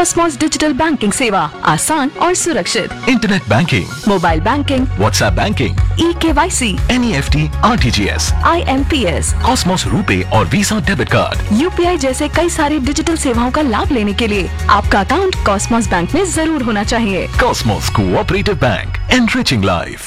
Cosmos digital banking सेवा आसान और सुरक्षित। Internet banking, mobile banking, WhatsApp banking, eKYC, NEFT, RTGS, IMPS, Cosmos RuPay और वीसा डेबिट कार्ड, UPI जैसे कई सारी डिजिटल सेवाओं का लाभ लेने के लिए आपका अकाउंट कॉस्मोस बैंक में जरूर होना चाहिए। Cosmos cooperative bank, enriching life.